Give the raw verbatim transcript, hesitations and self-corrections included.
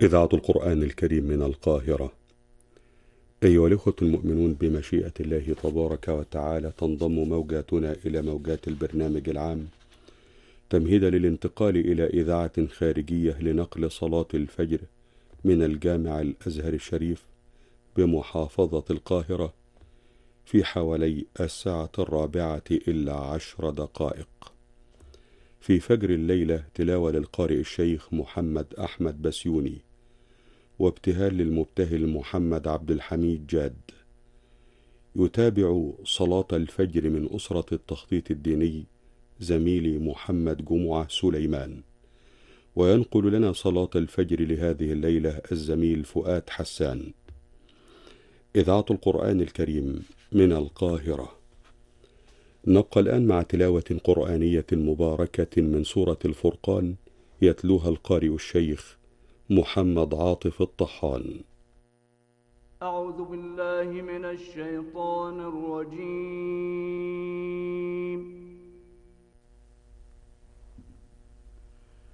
إذاعة القرآن الكريم من القاهرة. أيها الأخوة المؤمنون، بمشيئة الله تبارك وتعالى تنضم موجاتنا إلى موجات البرنامج العام تمهيدا للانتقال إلى إذاعة خارجية لنقل صلاة الفجر من الجامع الأزهر الشريف بمحافظة القاهرة في حوالي الساعة الرابعة إلا عشر دقائق. في فجر الليلة تلاوة للقارئ الشيخ محمد أحمد بسيوني، وابتهال للمبتهل محمد عبد الحميد جاد. يتابع صلاة الفجر من أسرة التخطيط الديني زميلي محمد جمعة سليمان، وينقل لنا صلاة الفجر لهذه الليلة الزميل فؤاد حسان. إذاعة القرآن الكريم من القاهرة. نبقى الآن مع تلاوة قرآنية مباركة من سورة الفرقان يتلوها القارئ الشيخ محمد عاطف الطحان. أعوذ بالله من الشيطان الرجيم.